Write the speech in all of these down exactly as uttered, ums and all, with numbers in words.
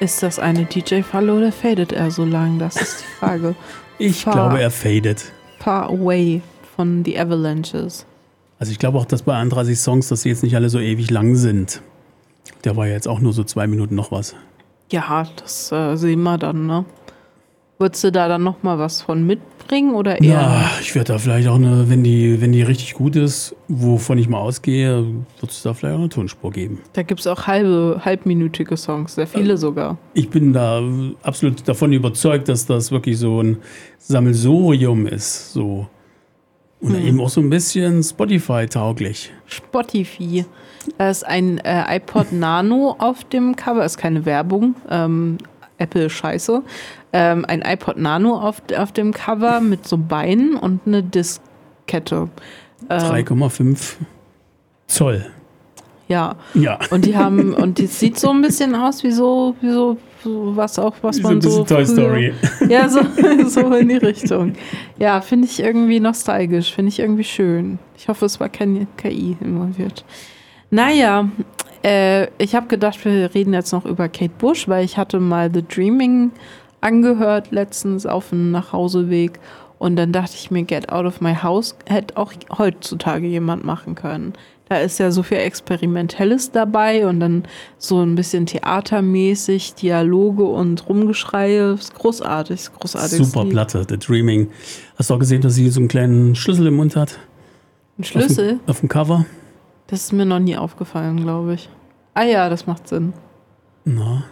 Ist das eine D J-Falle oder fadet er so lang? Das ist die Frage. Ich Far, glaube, er fadet. Far Away von The Avalanches. Also ich glaube auch, dass bei einunddreißig Songs, dass sie jetzt nicht alle so ewig lang sind. Der war ja jetzt auch nur so zwei Minuten noch was. Ja, das äh, sehen wir dann, ne? Würdest du da dann noch mal was von mitbringen oder eher? Ja, ich werde da vielleicht auch eine, wenn die, wenn die richtig gut ist, wovon ich mal ausgehe, wird es da vielleicht auch eine Tonspur geben. Da gibt es auch halbe, halbminütige Songs, sehr viele sogar. Ich bin da absolut davon überzeugt, dass das wirklich so ein Sammelsurium ist. So. Und hm. eben auch so ein bisschen Spotify-tauglich. Spotify. Da ist ein äh, iPod Nano auf dem Cover, ist keine Werbung, ähm, Apple scheiße. Ähm, ein iPod Nano auf, auf dem Cover mit so Beinen und eine Diskette. Ähm, drei Komma fünf Zoll. Ja. Ja. Und die haben, und die sieht so ein bisschen aus wie so, wie so, so was auch, was wie man so. Ein bisschen so. Toy Story. Ja, so, so in die Richtung. Ja, finde ich irgendwie nostalgisch, finde ich irgendwie schön. Ich hoffe, es war kein K I involviert. Naja, äh, ich habe gedacht, wir reden jetzt noch über Kate Bush, weil ich hatte mal The Dreaming angehört letztens auf dem Nachhauseweg und dann dachte ich mir, Get Out of My House hätte auch heutzutage jemand machen können. Da ist ja so viel Experimentelles dabei und dann so ein bisschen theatermäßig, Dialoge und Rumgeschreie. Ist großartig, ist großartig. Super Platte, The Dreaming. Hast du auch gesehen, dass sie so einen kleinen Schlüssel im Mund hat? Ein Schlüssel? Auf dem, auf dem Cover? Das ist mir noch nie aufgefallen, glaube ich. Ah ja, das macht Sinn. Na.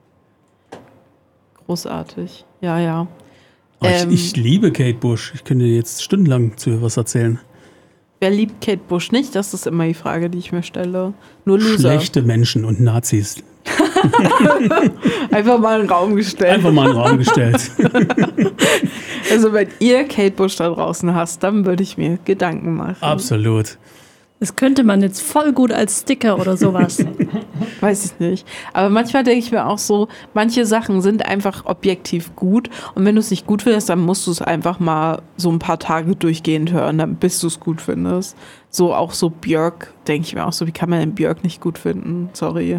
Großartig. Ja, ja. Oh, ähm, ich, ich liebe Kate Bush. Ich könnte jetzt stundenlang zu ihr was erzählen. Wer liebt Kate Bush nicht? Das ist immer die Frage, die ich mir stelle. Nur Loser. Schlechte Menschen und Nazis. Einfach mal in den Raum gestellt. Einfach mal in den Raum gestellt. Also wenn ihr Kate Bush da draußen hasst, dann würde ich mir Gedanken machen. Absolut. Das könnte man jetzt voll gut als Sticker oder sowas. Weiß ich nicht. Aber manchmal denke ich mir auch so, manche Sachen sind einfach objektiv gut. Und wenn du es nicht gut findest, dann musst du es einfach mal so ein paar Tage durchgehend hören, dann bis du es gut findest. So auch so Björk, denke ich mir auch so, wie kann man denn Björk nicht gut finden? Sorry.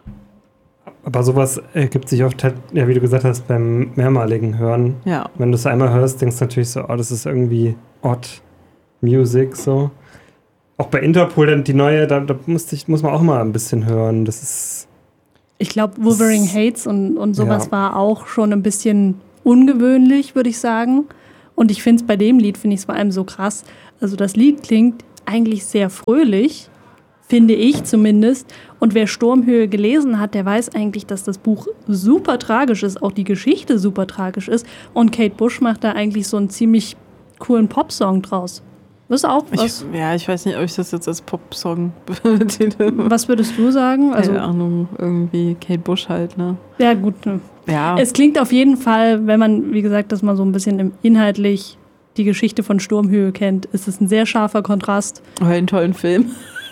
Aber sowas ergibt sich oft halt, ja, wie du gesagt hast, beim mehrmaligen Hören. Ja. Wenn du es einmal hörst, denkst du natürlich so, oh, das ist irgendwie odd Music, so. Auch bei Interpol, dann die neue, da, da muss, ich, muss man auch mal ein bisschen hören. Das ist. Ich glaube, Wuthering Heights und, und sowas ja. war auch schon ein bisschen ungewöhnlich, würde ich sagen. Und ich finde es bei dem Lied, finde ich es vor allem so krass. Also das Lied klingt eigentlich sehr fröhlich, finde ich zumindest. Und wer Sturmhöhe gelesen hat, der weiß eigentlich, dass das Buch super tragisch ist, auch die Geschichte super tragisch ist. Und Kate Bush macht da eigentlich so einen ziemlich coolen Popsong draus. Das ist auch was. Ich, ja, ich weiß nicht, ob ich das jetzt als Popsong betite. Was würdest du sagen? Also, keine Ahnung, irgendwie Kate Bush halt, ne? Ja, gut. Ne. Ja. Es klingt auf jeden Fall, wenn man, wie gesagt, das mal so ein bisschen inhaltlich die Geschichte von Sturmhöhe kennt, ist es ein sehr scharfer Kontrast. Aber einen tollen Film.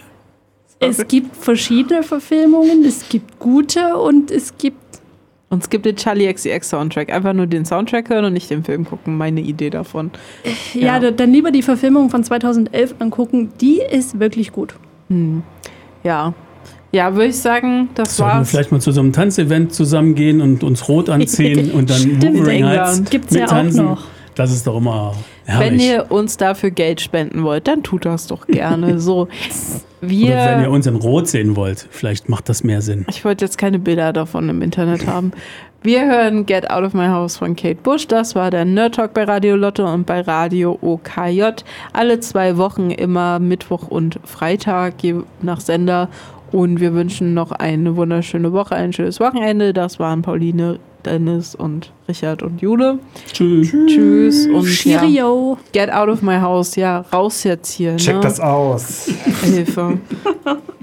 Es gibt verschiedene Verfilmungen, es gibt gute und es gibt... Und es gibt den Charlie X C X Soundtrack. Einfach nur den Soundtrack hören und nicht den Film gucken. Meine Idee davon. Ja, ja, dann lieber die Verfilmung von zweitausendelf angucken. Die ist wirklich gut. Hm. Ja. Ja, würde ich sagen, das war's. Sollten wir vielleicht mal zu so einem Tanzevent zusammengehen und uns rot anziehen und dann Wuthering Heights gibt's ja auch noch. Das ist doch immer herrlich. Wenn ihr uns dafür Geld spenden wollt, dann tut das doch gerne. So, wir, Oder wenn ihr uns in Rot sehen wollt, vielleicht macht das mehr Sinn. Ich wollte jetzt keine Bilder davon im Internet haben. Wir hören Get Out of My House von Kate Bush. Das war der Nerd Talk bei Radio Lotte und bei Radio O K J. Alle zwei Wochen, immer Mittwoch und Freitag, je nach Sender. Und wir wünschen noch eine wunderschöne Woche, ein schönes Wochenende. Das waren Pauline, Dennis und Richard und Jule. Tschüss. Tschüss. Und Cheerio. Ja, Get Out of My House. Ja, raus jetzt hier. Check ne? das aus. Hilfe.